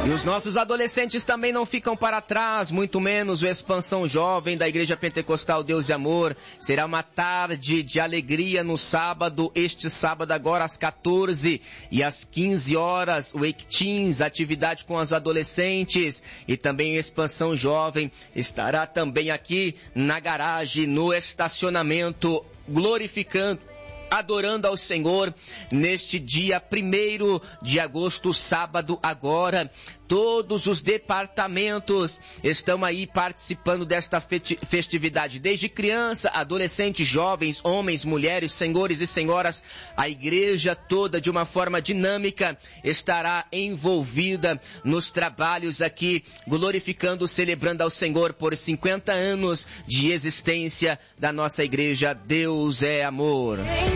E os nossos adolescentes também não ficam para trás, muito menos o Expansão Jovem da Igreja Pentecostal Deus e Amor. Será uma tarde de alegria no sábado, este sábado agora às 14 e às 15 horas, o Wake Teens, atividade com os adolescentes, e também o Expansão Jovem estará também aqui na garagem, no estacionamento, glorificando, adorando ao Senhor neste dia 1º de agosto, sábado agora. Todos os departamentos estão aí participando desta festividade, desde criança, adolescentes, jovens, homens, mulheres, senhores e senhoras. A igreja toda, de uma forma dinâmica, estará envolvida nos trabalhos aqui, glorificando, celebrando ao Senhor por 50 anos de existência da nossa igreja. Deus é amor.